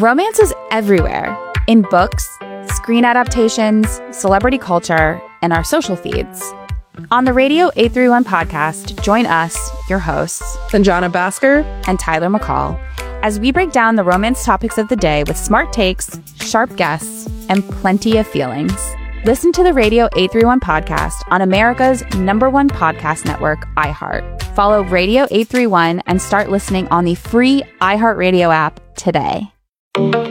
Romance is everywhere, in books, screen adaptations, celebrity culture, and our social feeds. On the Radio 831 podcast, join us, your hosts, Sanjana Bhaskar and Tyler McCall, as we break down the romance topics of the day with smart takes, sharp guests, and plenty of feelings. Listen to the Radio 831 podcast on America's #1 podcast network, iHeart. Follow Radio 831 and start listening on the free iHeartRadio app today.